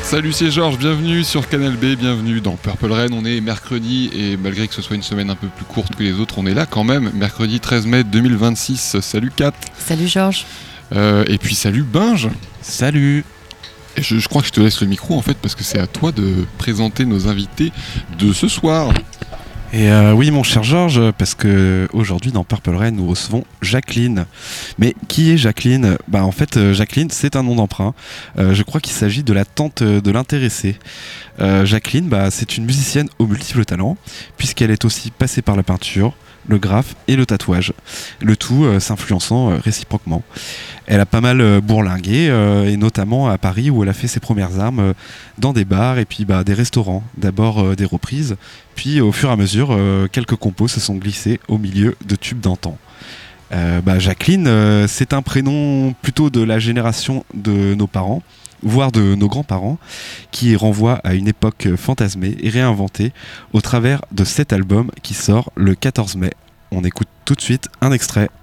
Salut, c'est Georges, bienvenue sur Canal B, bienvenue dans Purple Rain. On est mercredi et malgré que ce soit une semaine un peu plus courte que les autres, on est là quand même, mercredi 13 mai 2026. Salut Kat. Salut Georges. Et puis salut Binge. Salut. Et je crois que je te laisse le micro en fait parce que c'est à toi de présenter nos invités de ce soir. Et oui mon cher Georges, parce que aujourd'hui dans Purple Rain nous recevons Jacqueline. Mais qui est Jacqueline ? En fait Jacqueline c'est un nom d'emprunt. Je crois qu'il s'agit de la tante de l'intéressé. Jacqueline c'est une musicienne aux multiples talents puisqu'elle est aussi passée par la peinture, le graphe et le tatouage. Le tout s'influençant réciproquement. Elle a pas mal bourlingué et notamment à Paris où elle a fait ses premières armes dans des bars et puis des restaurants. D'abord des reprises, puis au fur et à mesure quelques compos se sont glissés au milieu de tubes d'antan. Jacqueline, c'est un prénom plutôt de la génération de nos parents, voire de nos grands-parents, qui renvoie à une époque fantasmée et réinventée au travers de cet album qui sort le 14 mai. On écoute tout de suite un extrait.